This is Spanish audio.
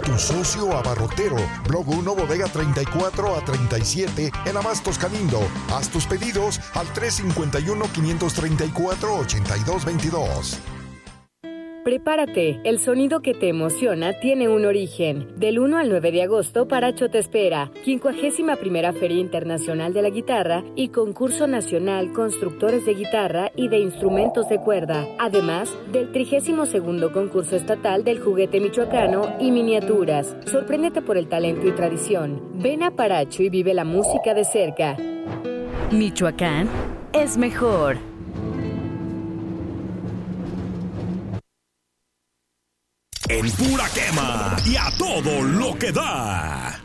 tu socio abarrotero. Blog 1, bodega 34 a 37 en Abastos Calindo. Haz tus pedidos al 351-534-8222. Prepárate, el sonido que te emociona tiene un origen. Del 1 al 9 de agosto, Paracho te espera. 51ª Feria Internacional de la Guitarra y Concurso Nacional Constructores de Guitarra y de Instrumentos de Cuerda. Además del 32º Concurso Estatal del Juguete Michoacano y Miniaturas. Sorpréndete por el talento y tradición. Ven a Paracho y vive la música de cerca. Michoacán es mejor. En pura quema y a todo lo que da.